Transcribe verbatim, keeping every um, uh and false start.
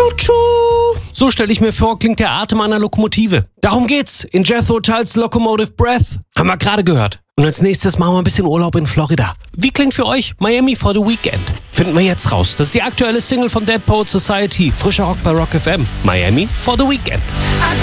Tschu-tschu. So stelle ich mir vor, klingt der Atem einer Lokomotive. Darum geht's in Jethro Tulls Locomotive Breath. Haben wir gerade gehört. Und als nächstes machen wir ein bisschen Urlaub in Florida. Wie klingt für euch Miami for the Weekend? Finden wir jetzt raus. Das ist die aktuelle Single von Dead Poets Society. Frischer Rock bei Rock F M. Miami for the Weekend.